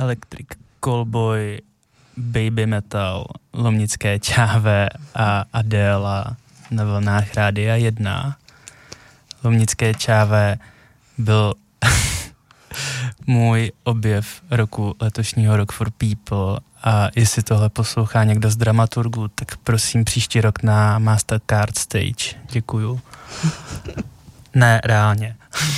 Electric Callboy, Baby Metal, Lomnické čáve a Adéla na vlnách Rádia 1. Lomnické čáve byl můj objev roku letošního Rock for People a jestli tohle poslouchá někdo z dramaturgů, tak prosím příští rok na Mastercard Stage. Děkuju. Ne, reálně.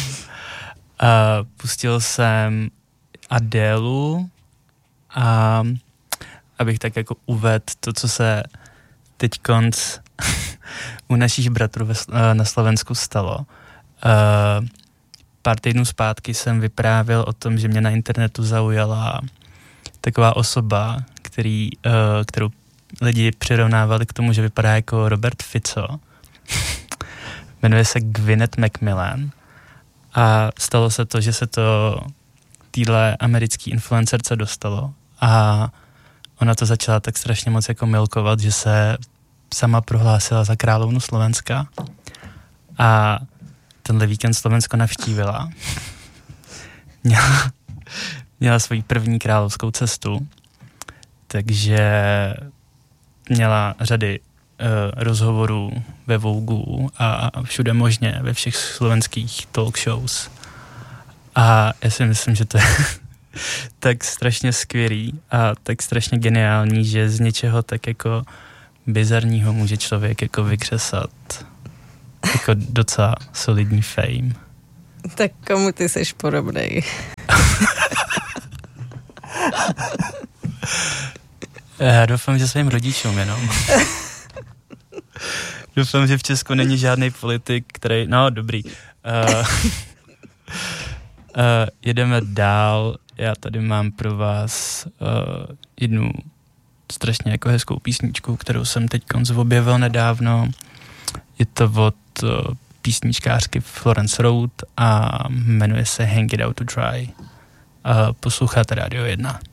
Pustil jsem Adélu a abych tak jako uvedl to, co se teďkonc u našich bratrů na Slovensku stalo. Pár týdnů zpátky jsem vyprávěl o tom, že mě na internetu zaujala taková osoba, kterou lidi přirovnávali k tomu, že vypadá jako Robert Fico. Jmenuje se Gwyneth Macmillan a stalo se to, že se to týhle americký influencerce dostalo a ona to začala tak strašně moc jako milkovat, že se sama prohlásila za královnu Slovenska a tenhle víkend Slovensko navštívila. Měla svoji první královskou cestu, takže měla řady rozhovorů ve Vogue a všude možně, ve všech slovenských talk shows. A já si myslím, že to je tak strašně skvělý a tak strašně geniální, že z něčeho tak jako bizarního může člověk jako vykřesat jako docela solidní fame. Tak komu ty seš podobnej? Já doufám, že svým rodičům jenom. Doufám, že v Česku není žádný politik, který... No, dobrý. Jedeme dál. Já tady mám pro vás jednu strašně jako hezkou písničku, kterou jsem teď objevil nedávno. Je to od písničkářky Florence Road a jmenuje se Hang It Out to Dry. Posloucháte Rádio 1.